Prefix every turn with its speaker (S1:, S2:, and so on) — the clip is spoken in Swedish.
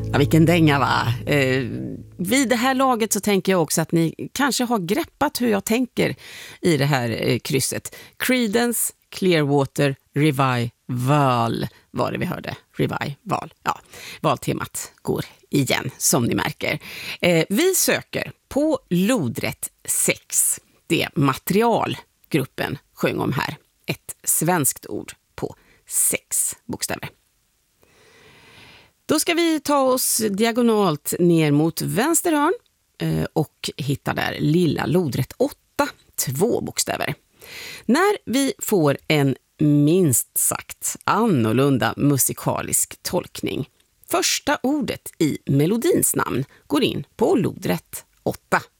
S1: Ja, vilken dänga va? Vid det här laget så tänker jag också att ni kanske har greppat hur jag tänker i det här krysset. Creedence Clearwater Revival var det vi hörde. Revival. Ja, valtemat går igen som ni märker. Vi söker på lodrätt 6. Det material gruppen sjöng om här. Ett svenskt ord på 6 bokstäver. Då ska vi ta oss diagonalt ner mot vänster hörn och hitta där lilla lodrätt 8, 2 bokstäver. När vi får en minst sagt annorlunda musikalisk tolkning, första ordet i melodins namn går in på lodrätt 8